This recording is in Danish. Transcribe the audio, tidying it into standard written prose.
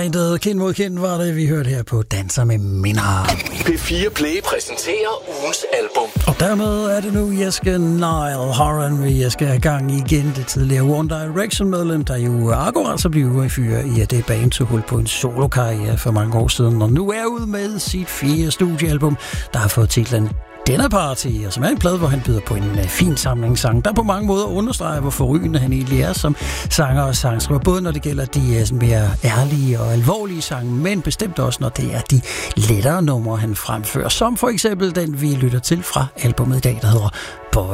Kind mod kind var det, vi hørte her på Danser med Minder. P4 Play præsenterer ugens album. Og dermed er det nu Jeske Niall Horan, vi skal have gang i igen. Det tidligere One Direction-medlem, der jo akkurat så blev fyret i det band til hul på en solokarriere for mange år siden, og nu er ude med sit 4. studiealbum, der har fået titlen Dinner Party, og som er en plade, hvor han byder på en fin samling sang, der på mange måder understreger, hvor forrygende han egentlig er som sanger og sangskriver, både når det gælder de mere ærlige og alvorlige sange, men bestemt også, når det er de lettere numre, han fremfører, som for eksempel den, vi lytter til fra albumet i dag, der hedder